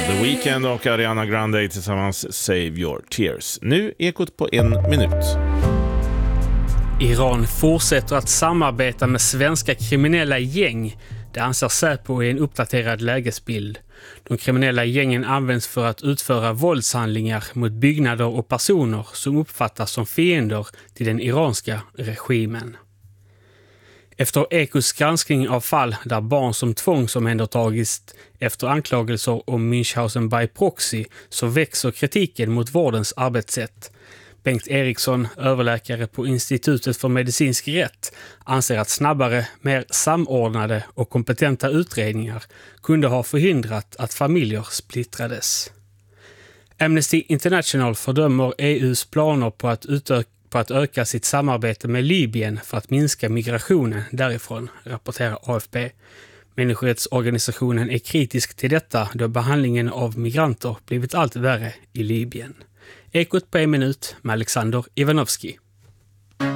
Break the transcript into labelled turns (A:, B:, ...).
A: The Weeknd och Ariana Grande tillsammans Save Your Tears. Nu Ekot på 1 minut.
B: Iran fortsätter att samarbeta med svenska kriminella gäng. Det anser Säpo i en uppdaterad lägesbild. De kriminella gängen används för att utföra våldshandlingar mot byggnader och personer som uppfattas som fiender till den iranska regimen. Efter Ekots granskning av fall där barn som tvångsomhändertagits efter anklagelser om Münchhausen by proxy så växer kritiken mot vårdens arbetssätt. Bengt Eriksson, överläkare på Institutet för medicinsk rätt, anser att snabbare, mer samordnade och kompetenta utredningar kunde ha förhindrat att familjer splittrades. Amnesty International fördömer EUs planer på att öka sitt samarbete med Libyen för att minska migrationen därifrån, rapporterar AFP. Människorättsorganisationen är kritisk till detta då behandlingen av migranter blivit allt värre i Libyen. Ekot på 1 minut med Alexander Ivanovski.